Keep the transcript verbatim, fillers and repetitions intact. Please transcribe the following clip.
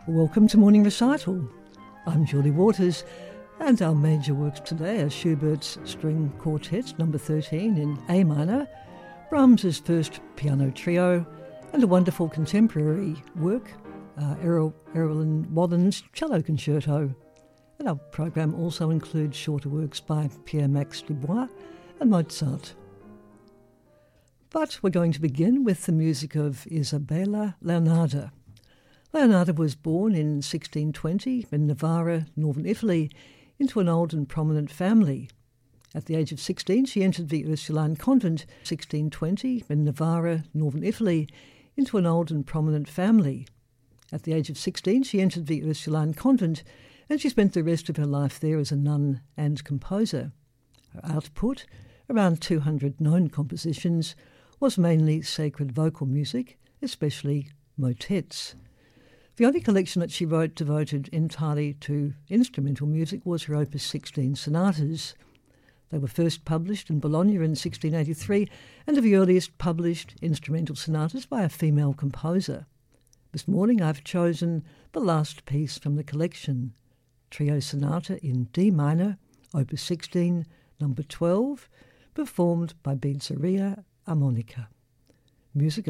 Welcome to Morning Recital. I'm Julie Waters, and our major works today are Schubert's String Quartet number thirteen in A minor, Brahms's First Piano Trio, and a wonderful contemporary work, uh, Errol, Erwin Wathen's Cello Concerto. And our program also includes shorter works by Pierre-Max Dubois and Mozart. But we're going to begin with the music of Isabella Leonarda. Leonarda was born in sixteen twenty in Novara, northern Italy, into an old and prominent family. At the age of sixteen, she entered the Ursuline convent, sixteen twenty in Novara, northern Italy, into an old and prominent family. At the age of sixteen, she entered the Ursuline convent, and she spent the rest of her life there as a nun and composer. Her output, around two hundred known compositions, was mainly sacred vocal music, especially motets. The only collection that she wrote devoted entirely to instrumental music was her Opus sixteen sonatas. They were first published in Bologna in sixteen eighty-three and are the earliest published instrumental sonatas by a female composer. This morning I've chosen the last piece from the collection, Trio Sonata in D minor, Opus sixteen, number twelve, performed by Beatzerria Armonica. Music